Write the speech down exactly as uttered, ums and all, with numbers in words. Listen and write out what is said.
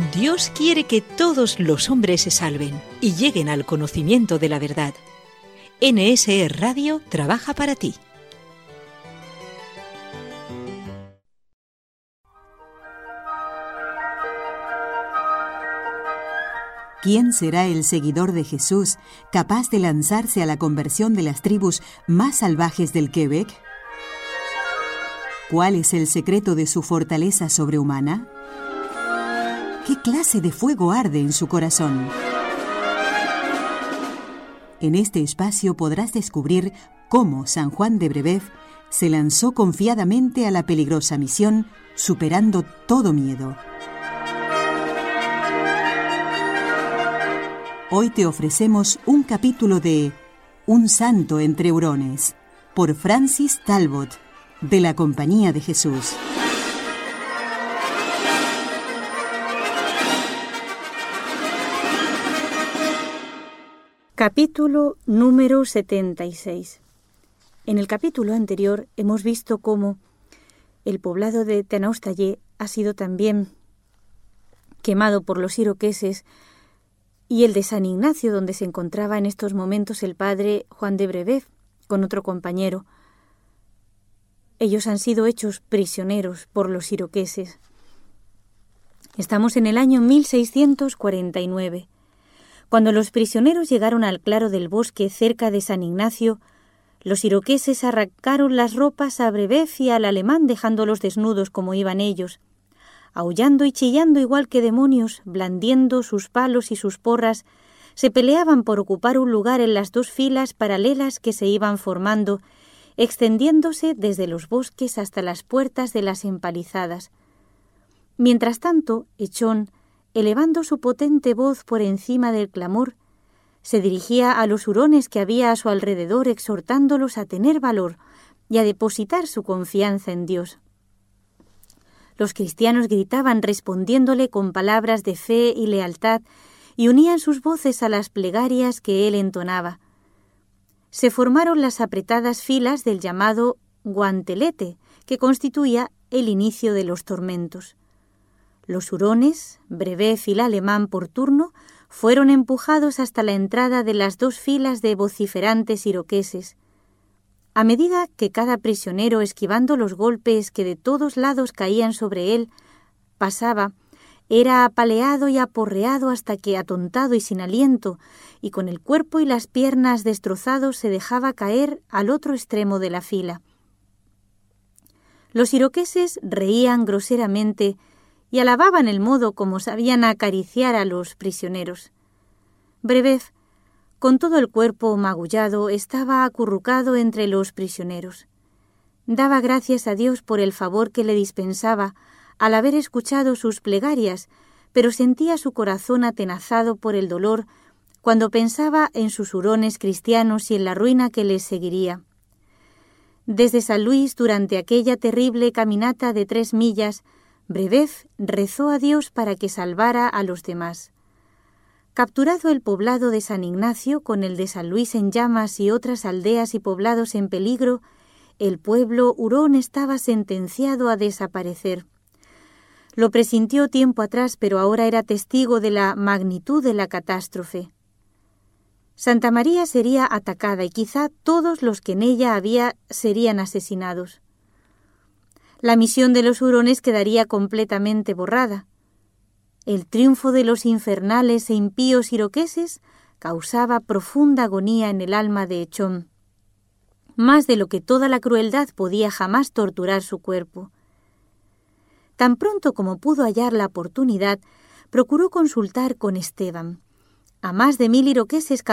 Dios quiere que todos los hombres se salven y lleguen al conocimiento de la verdad. N S E Radio trabaja para ti. ¿Quién será el seguidor de Jesús capaz de lanzarse a la conversión de las tribus más salvajes del Quebec? ¿Cuál es el secreto de su fortaleza sobrehumana? ¿Qué clase de fuego arde en su corazón? En este espacio podrás descubrir cómo San Juan de Brébeuf se lanzó confiadamente a la peligrosa misión, superando todo miedo. Hoy te ofrecemos un capítulo de Un santo entre hurones, por Francis Talbot, de la Compañía de Jesús. Capítulo número setenta y seis. En el capítulo anterior hemos visto cómo el poblado de Teanaustayé ha sido también quemado por los iroqueses, y el de San Ignacio, donde se encontraba en estos momentos el padre Juan de Brébeuf con otro compañero. Ellos han sido hechos prisioneros por los iroqueses. Estamos en el año mil seiscientos cuarenta y nueve. Cuando los prisioneros llegaron al claro del bosque cerca de San Ignacio, los iroqueses arrancaron las ropas a Brébeuf y al alemán, dejándolos desnudos como iban ellos, aullando y chillando igual que demonios, blandiendo sus palos y sus porras, se peleaban por ocupar un lugar en las dos filas paralelas que se iban formando, extendiéndose desde los bosques hasta las puertas de las empalizadas. Mientras tanto, Echón, elevando su potente voz por encima del clamor, se dirigía a los hurones que había a su alrededor, exhortándolos a tener valor y a depositar su confianza en Dios. Los cristianos gritaban respondiéndole con palabras de fe y lealtad y unían sus voces a las plegarias que él entonaba. Se formaron las apretadas filas del llamado guantelete, que constituía el inicio de los tormentos. Los hurones, Brébeuf y el alemán por turno, fueron empujados hasta la entrada de las dos filas de vociferantes iroqueses. A medida que cada prisionero, esquivando los golpes que de todos lados caían sobre él, pasaba, era apaleado y aporreado hasta que, atontado y sin aliento, y con el cuerpo y las piernas destrozados, se dejaba caer al otro extremo de la fila. Los iroqueses reían groseramente y alababan el modo como sabían acariciar a los prisioneros. Brébeuf, con todo el cuerpo magullado, estaba acurrucado entre los prisioneros. Daba gracias a Dios por el favor que le dispensaba al haber escuchado sus plegarias, pero sentía su corazón atenazado por el dolor cuando pensaba en sus hurones cristianos y en la ruina que les seguiría. Desde San Luis, durante aquella terrible caminata de tres millas, Brébeuf rezó a Dios para que salvara a los demás. Capturado el poblado de San Ignacio, con el de San Luis en llamas y otras aldeas y poblados en peligro, el pueblo hurón estaba sentenciado a desaparecer. Lo presintió tiempo atrás, pero ahora era testigo de la magnitud de la catástrofe. Santa María sería atacada y quizá todos los que en ella había serían asesinados. La misión de los hurones quedaría completamente borrada. El triunfo de los infernales e impíos iroqueses causaba profunda agonía en el alma de Echón, más de lo que toda la crueldad podía jamás torturar su cuerpo. Tan pronto como pudo hallar la oportunidad, procuró consultar con Esteban. A más de mil iroqueses